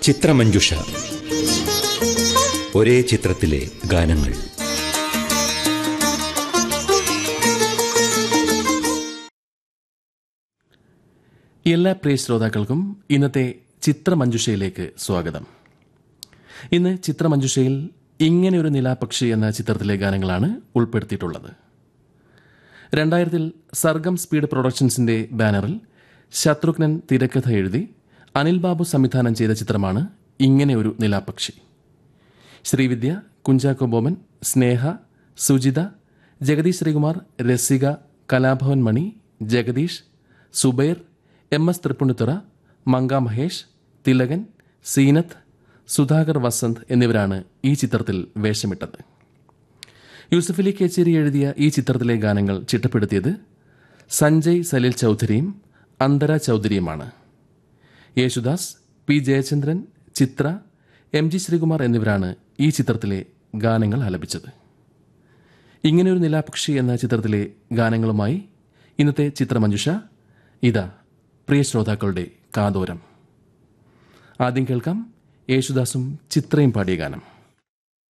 ചിത്രമഞ്ജുഷ, ഒരേ ചിത്രത്തിലെ ഗാനങ്ങൾ. എല്ലാ പ്രിയ ശ്രോതാക്കൾക്കും ഇന്നത്തെ ചിത്രമഞ്ജുഷയിലേക്ക് സ്വാഗതം. ഇന്ന് ചിത്രമഞ്ജുഷയിൽ ഇങ്ങനെ ഒരു നിലാപക്ഷി എന്ന ചിത്രത്തിലെ ഗാനങ്ങളാണ് ഉൾപ്പെടുത്തിയിട്ടുള്ളത്. 2000 സർഗം സ്പീഡ് പ്രൊഡക്ഷൻസിന്റെ ബാനറിൽ ശത്രുഘ്നൻ തിരക്കഥ എഴുതി അനിൽ ബാബു സംവിധാനം ചെയ്ത ചിത്രമാണ് ഇങ്ങനെ ഒരു നിലാപക്ഷി. ശ്രീവിദ്യ, കുഞ്ചാക്കോ ബോമൻ, സ്നേഹ, സുജിത, ജഗദീഷ് ശ്രീകുമാർ, രസിക, കലാഭവൻ മണി, ജഗദീഷ്, സുബൈർ, MS തൃപ്പുണിത്തുറ, മങ്ക മഹേഷ്, തിലകൻ, സീനത്ത്, സുധാകർ വസന്ത് എന്നിവരാണ് ഈ ചിത്രത്തിൽ വേഷമിട്ടത്. യൂസഫലി കേച്ചേരി എഴുതിയ ഈ ചിത്രത്തിലെ ഗാനങ്ങൾ ചിട്ടപ്പെടുത്തിയത് സഞ്ജയ് സലിൽ ചൌധരിയും അന്തര ചൌധരിയുമാണ്. യേശുദാസ്, പി ജയചന്ദ്രൻ, ചിത്ര, MG ശ്രീകുമാർ എന്നിവരാണ് ഈ ചിത്രത്തിലെ ഗാനങ്ങൾ ആലപിച്ചത്. ഇങ്ങനെയൊരു നിലാപക്ഷി എന്ന ചിത്രത്തിലെ ഗാനങ്ങളുമായി ഇന്നത്തെ ചിത്രമഞ്ജുഷ ഇതാ പ്രിയ ശ്രോതാക്കളുടെ കാതോരം. ആദ്യം കേൾക്കാം യേശുദാസും ചിത്രയും പാടിയ ഗാനം.